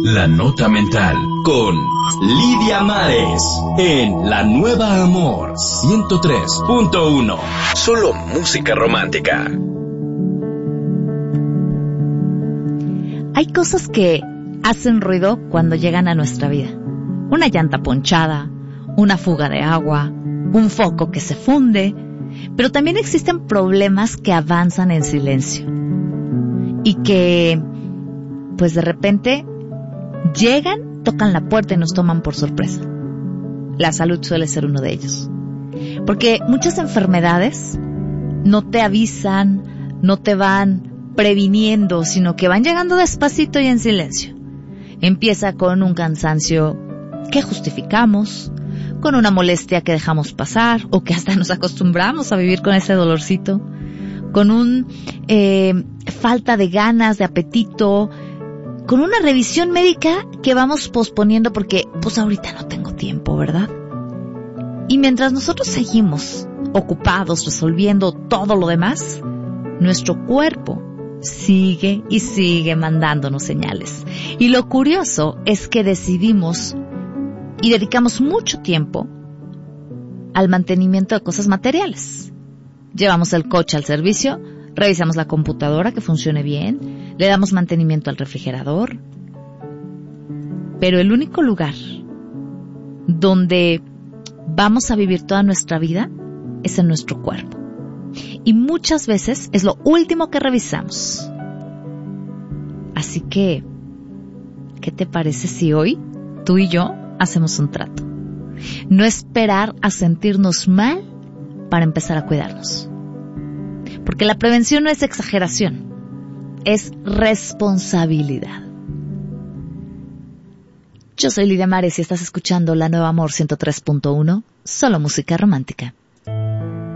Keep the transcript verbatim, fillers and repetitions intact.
La Nota Mental con Lidia Mares en La Nueva Amor ciento tres punto uno. Solo música romántica. Hay cosas que hacen ruido cuando llegan a nuestra vida. Una llanta ponchada, una fuga de agua, un foco que se funde, pero también existen problemas que avanzan en silencio y que, pues de repente, llegan, tocan la puerta y nos toman por sorpresa. La salud suele ser uno de ellos. Porque muchas enfermedades no te avisan, no te van previniendo, sino que van llegando despacito y en silencio. Empieza con un cansancio que justificamos, con una molestia que dejamos pasar o que hasta nos acostumbramos a vivir con ese dolorcito, con un eh, falta de ganas, de apetito, con una revisión médica que vamos posponiendo porque pues ahorita no tengo tiempo, ¿verdad? Y mientras nosotros seguimos ocupados resolviendo todo lo demás, nuestro cuerpo sigue y sigue mandándonos señales. Y lo curioso es que decidimos y dedicamos mucho tiempo al mantenimiento de cosas materiales. Llevamos el coche al servicio, revisamos la computadora que funcione bien, le damos mantenimiento al refrigerador. Pero el único lugar donde vamos a vivir toda nuestra vida es en nuestro cuerpo. Y muchas veces es lo último que revisamos. Así que, ¿qué te parece si hoy tú y yo hacemos un trato? No esperar a sentirnos mal para empezar a cuidarnos. Porque la prevención no es exageración, es responsabilidad. Yo soy Lidia Mares y estás escuchando La Nueva Amor ciento tres punto uno, solo música romántica.